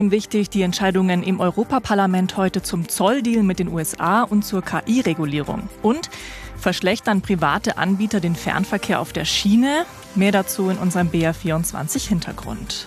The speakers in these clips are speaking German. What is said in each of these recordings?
Wichtig die Entscheidungen im Europaparlament heute zum Zolldeal mit den USA und zur KI-Regulierung. Und verschlechtern private Anbieter den Fernverkehr auf der Schiene? Mehr dazu in unserem BR24-Hintergrund.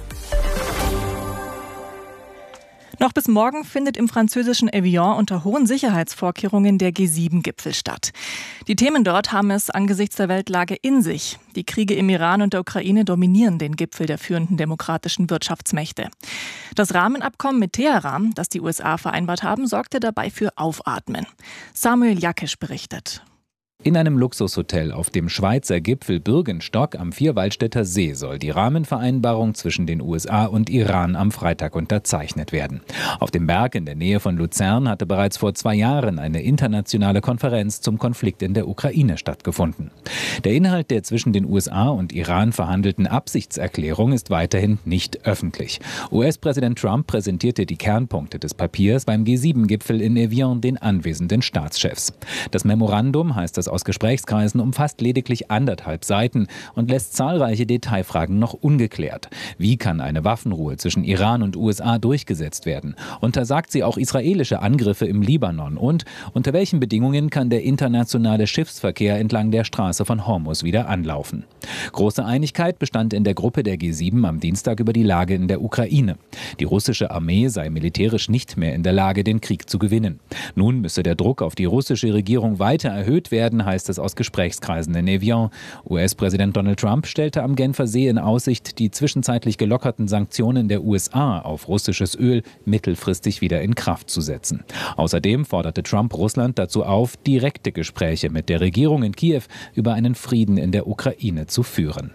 Noch bis morgen findet im französischen Evian unter hohen Sicherheitsvorkehrungen der G7-Gipfel statt. Die Themen dort haben es angesichts der Weltlage in sich. Die Kriege im Iran und der Ukraine dominieren den Gipfel der führenden demokratischen Wirtschaftsmächte. Das Rahmenabkommen mit Teheran, das die USA vereinbart haben, sorgte dabei für Aufatmen. Samuel Jakisch berichtet. In einem Luxushotel auf dem Schweizer Gipfel Bürgenstock am Vierwaldstätter See soll die Rahmenvereinbarung zwischen den USA und Iran am Freitag unterzeichnet werden. Auf dem Berg in der Nähe von Luzern hatte bereits vor 2 Jahren eine internationale Konferenz zum Konflikt in der Ukraine stattgefunden. Der Inhalt der zwischen den USA und Iran verhandelten Absichtserklärung ist weiterhin nicht öffentlich. US-Präsident Trump präsentierte die Kernpunkte des Papiers beim G7-Gipfel in Evian den anwesenden Staatschefs. Das Memorandum, heißt das aus Gesprächskreisen, umfasst lediglich 1,5 Seiten und lässt zahlreiche Detailfragen noch ungeklärt. Wie kann eine Waffenruhe zwischen Iran und USA durchgesetzt werden? Untersagt sie auch israelische Angriffe im Libanon? Und unter welchen Bedingungen kann der internationale Schiffsverkehr entlang der Straße von Hormuz wieder anlaufen? Große Einigkeit bestand in der Gruppe der G7 am Dienstag über die Lage in der Ukraine. Die russische Armee sei militärisch nicht mehr in der Lage, den Krieg zu gewinnen. Nun müsse der Druck auf die russische Regierung weiter erhöht werden, heißt es aus Gesprächskreisen in Evian. US-Präsident Donald Trump stellte am Genfer See in Aussicht, die zwischenzeitlich gelockerten Sanktionen der USA auf russisches Öl mittelfristig wieder in Kraft zu setzen. Außerdem forderte Trump Russland dazu auf, direkte Gespräche mit der Regierung in Kiew über einen Frieden in der Ukraine zu führen.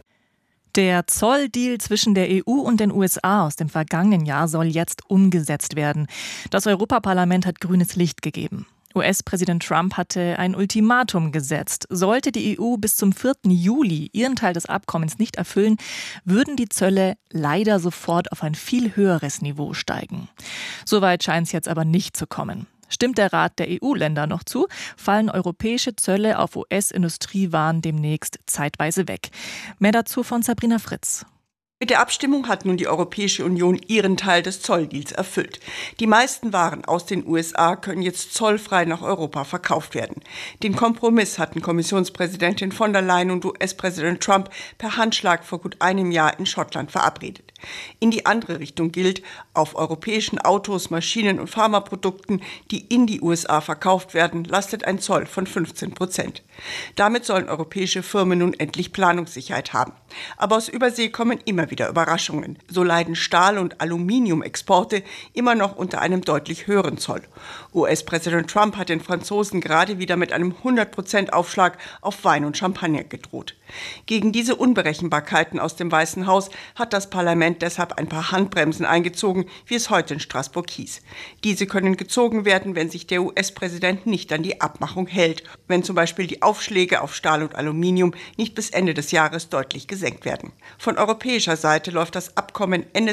Der Zolldeal zwischen der EU und den USA aus dem vergangenen Jahr soll jetzt umgesetzt werden. Das Europaparlament hat grünes Licht gegeben. US-Präsident Trump hatte ein Ultimatum gesetzt. Sollte die EU bis zum 4. Juli ihren Teil des Abkommens nicht erfüllen, würden die Zölle leider sofort auf ein viel höheres Niveau steigen. Soweit scheint es jetzt aber nicht zu kommen. Stimmt der Rat der EU-Länder noch zu, fallen europäische Zölle auf US-Industriewaren demnächst zeitweise weg. Mehr dazu von Sabrina Fritz. Mit der Abstimmung hat nun die Europäische Union ihren Teil des Zolldeals erfüllt. Die meisten Waren aus den USA können jetzt zollfrei nach Europa verkauft werden. Den Kompromiss hatten Kommissionspräsidentin von der Leyen und US-Präsident Trump per Handschlag vor gut einem Jahr in Schottland verabredet. In die andere Richtung gilt, auf europäischen Autos, Maschinen und Pharmaprodukten, die in die USA verkauft werden, lastet ein Zoll von 15%. Damit sollen europäische Firmen nun endlich Planungssicherheit haben. Aber aus Übersee kommen immer wieder Überraschungen. So leiden Stahl- und Aluminiumexporte immer noch unter einem deutlich höheren Zoll. US-Präsident Trump hat den Franzosen gerade wieder mit einem 100% Aufschlag auf Wein und Champagner gedroht. Gegen diese Unberechenbarkeiten aus dem Weißen Haus hat das Parlament deshalb ein paar Handbremsen eingezogen, wie es heute in Straßburg hieß. Diese können gezogen werden, wenn sich der US-Präsident nicht an die Abmachung hält, wenn zum Beispiel die Aufschläge auf Stahl und Aluminium nicht bis Ende des Jahres deutlich gesenkt werden. Von europäischer Seite läuft das Abkommen Ende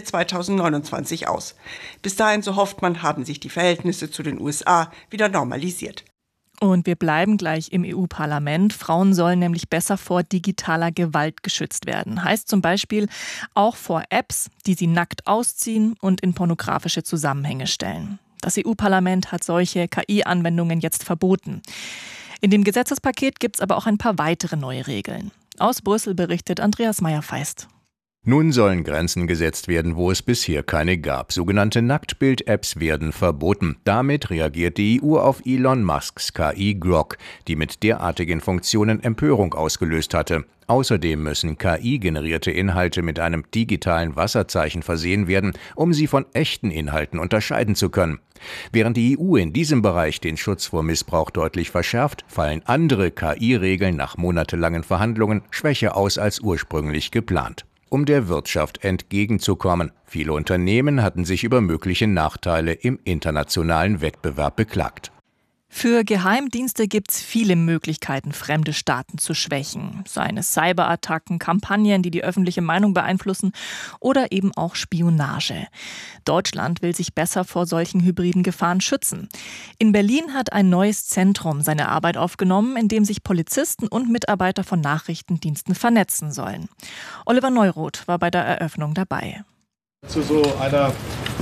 2029 aus. Bis dahin, so hofft man, haben sich die Verhältnisse zu den USA wieder normalisiert. Und wir bleiben gleich im EU-Parlament. Frauen sollen nämlich besser vor digitaler Gewalt geschützt werden. Heißt zum Beispiel auch vor Apps, die sie nackt ausziehen und in pornografische Zusammenhänge stellen. Das EU-Parlament hat solche KI-Anwendungen jetzt verboten. In dem Gesetzespaket gibt es aber auch ein paar weitere neue Regeln. Aus Brüssel berichtet Andreas Meyer-Feist. Nun sollen Grenzen gesetzt werden, wo es bisher keine gab. Sogenannte Nacktbild-Apps werden verboten. Damit reagiert die EU auf Elon Musks KI Grok, die mit derartigen Funktionen Empörung ausgelöst hatte. Außerdem müssen KI-generierte Inhalte mit einem digitalen Wasserzeichen versehen werden, um sie von echten Inhalten unterscheiden zu können. Während die EU in diesem Bereich den Schutz vor Missbrauch deutlich verschärft, fallen andere KI-Regeln nach monatelangen Verhandlungen schwächer aus als ursprünglich geplant. Um der Wirtschaft entgegenzukommen. Viele Unternehmen hatten sich über mögliche Nachteile im internationalen Wettbewerb beklagt. Für Geheimdienste gibt es viele Möglichkeiten, fremde Staaten zu schwächen. Seien es Cyberattacken, Kampagnen, die die öffentliche Meinung beeinflussen oder eben auch Spionage. Deutschland will sich besser vor solchen hybriden Gefahren schützen. In Berlin hat ein neues Zentrum seine Arbeit aufgenommen, in dem sich Polizisten und Mitarbeiter von Nachrichtendiensten vernetzen sollen. Oliver Neuroth war bei der Eröffnung dabei. Zu so einer